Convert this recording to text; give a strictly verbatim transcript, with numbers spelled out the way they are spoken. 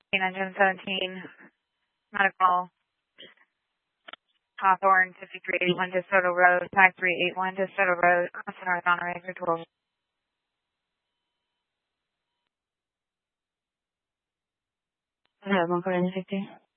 Engine seventeen, medical, Hawthorne, fifty-three eighty-one DeSoto Road, five three eight one DeSoto Road, Austin, North Monterey, for twelve. I have one for N fifty.